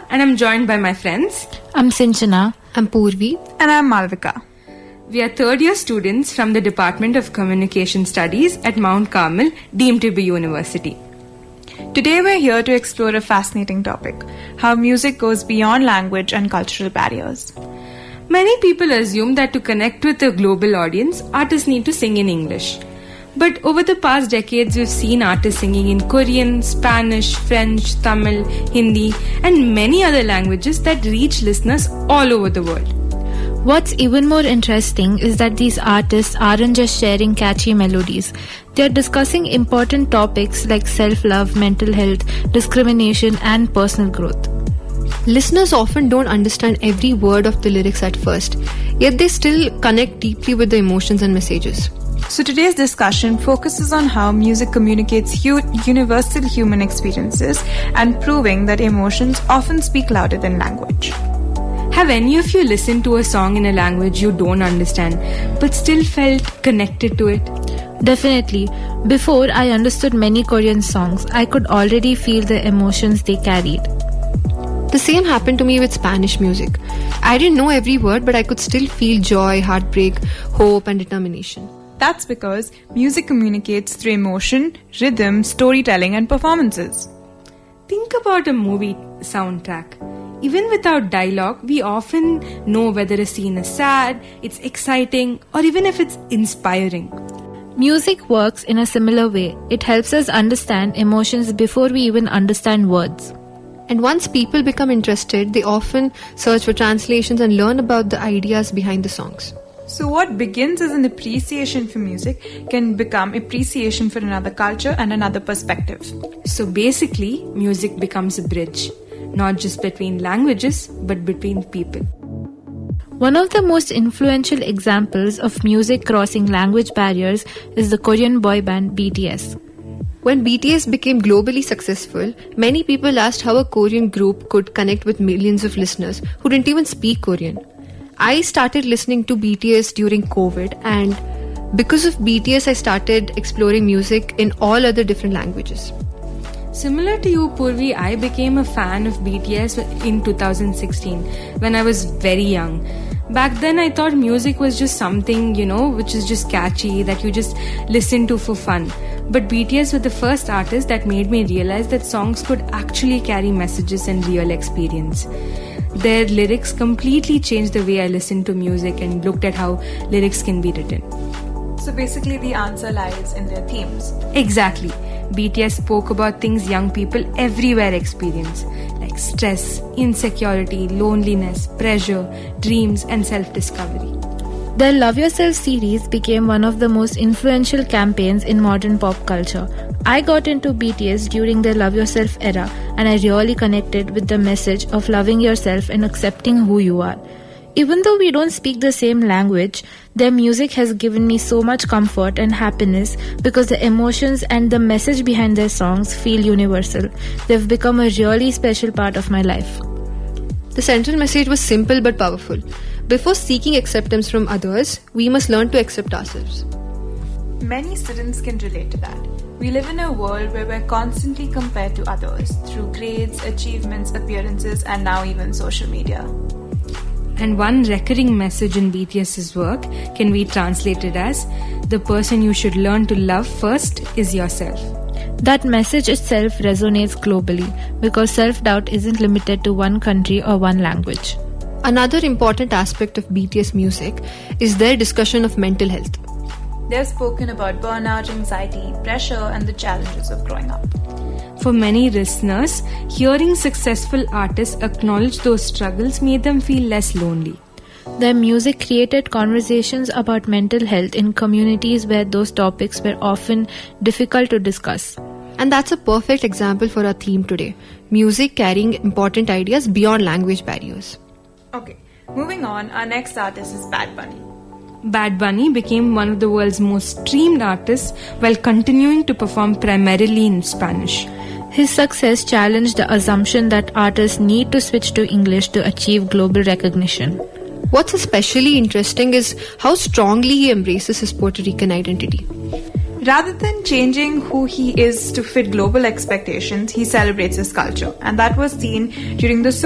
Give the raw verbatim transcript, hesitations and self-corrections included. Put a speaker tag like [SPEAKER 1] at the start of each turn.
[SPEAKER 1] and I'm joined by my friends.
[SPEAKER 2] I'm Sinchana.
[SPEAKER 3] I'm Purvi.
[SPEAKER 4] And I'm Malvika.
[SPEAKER 1] We are third year students from the Department of Communication Studies at Mount Carmel, deemed to be university.
[SPEAKER 4] Today we're here to explore a fascinating topic, how music goes beyond language and cultural barriers.
[SPEAKER 1] Many people assume that to connect with a global audience, artists need to sing in English. But over the past decades, we've seen artists singing in Korean, Spanish, French, Tamil, Hindi, and many other languages that reach listeners all over the world.
[SPEAKER 2] What's even more interesting is that these artists aren't just sharing catchy melodies. They're discussing important topics like self-love, mental health, discrimination, and personal growth.
[SPEAKER 3] Listeners often don't understand every word of the lyrics at first, yet they still connect deeply with the emotions and messages.
[SPEAKER 4] So today's discussion focuses on how music communicates hu- universal human experiences and proving that emotions often speak louder than language.
[SPEAKER 1] Have any of you listened to a song in a language you don't understand but still felt connected to it?
[SPEAKER 2] Definitely. Before I understood many Korean songs, I could already feel the emotions they carried.
[SPEAKER 3] The same happened to me with Spanish music. I didn't know every word, but I could still feel joy, heartbreak, hope, and determination.
[SPEAKER 4] That's because music communicates through emotion, rhythm, storytelling, and performances.
[SPEAKER 1] Think about a movie soundtrack. Even without dialogue, we often know whether a scene is sad, it's exciting, or even if it's inspiring.
[SPEAKER 2] Music works in a similar way. It helps us understand emotions before we even understand words.
[SPEAKER 3] And once people become interested, they often search for translations and learn about the ideas behind the songs.
[SPEAKER 4] So what begins as an appreciation for music can become appreciation for another culture and another perspective.
[SPEAKER 1] So basically, music becomes a bridge, not just between languages, but between people.
[SPEAKER 2] One of the most influential examples of music crossing language barriers is the Korean boy band B T S.
[SPEAKER 3] When B T S became globally successful, many people asked how a Korean group could connect with millions of listeners who didn't even speak Korean. I started listening to B T S during COVID, and because of B T S, I started exploring music in all other different languages.
[SPEAKER 1] Similar to you, Purvi, I became a fan of B T S in two thousand sixteen when I was very young. Back then, I thought music was just something, you know, which is just catchy, that you just listen to for fun. But B T S were the first artists that made me realize that songs could actually carry messages and real experience. Their lyrics completely changed the way I listened to music and looked at how lyrics can be written.
[SPEAKER 4] So basically the answer lies in their themes.
[SPEAKER 1] Exactly. B T S spoke about things young people everywhere experience, like stress, insecurity, loneliness, pressure, dreams, and self-discovery.
[SPEAKER 2] Their Love Yourself series became one of the most influential campaigns in modern pop culture. I got into B T S during their Love Yourself era, and I really connected with the message of loving yourself and accepting who you are. Even though we don't speak the same language, their music has given me so much comfort and happiness because the emotions and the message behind their songs feel universal. They've become a really special part of my life.
[SPEAKER 3] The central message was simple but powerful. Before seeking acceptance from others, we must learn to accept ourselves.
[SPEAKER 4] Many students can relate to that. We live in a world where we're constantly compared to others through grades, achievements, appearances, and now even social media.
[SPEAKER 1] And one recurring message in BTS's work can be translated as, the person you should learn to love first is yourself.
[SPEAKER 2] That message itself resonates globally because self-doubt isn't limited to one country or one language.
[SPEAKER 3] Another important aspect of B T S music is their discussion of mental health.
[SPEAKER 4] They've spoken about burnout, anxiety, pressure, and the challenges of growing up.
[SPEAKER 1] For many listeners, hearing successful artists acknowledge those struggles made them feel less lonely.
[SPEAKER 2] Their music created conversations about mental health in communities where those topics were often difficult to discuss.
[SPEAKER 3] And that's a perfect example for our theme today, music carrying important ideas beyond language barriers.
[SPEAKER 4] Okay, moving on, our next artist is Bad Bunny.
[SPEAKER 1] Bad Bunny became one of the world's most streamed artists while continuing to perform primarily in Spanish.
[SPEAKER 2] His success challenged the assumption that artists need to switch to English to achieve global recognition.
[SPEAKER 3] What's especially interesting is how strongly he embraces his Puerto Rican identity.
[SPEAKER 4] Rather than changing who he is to fit global expectations, he celebrates his culture, and that was seen during the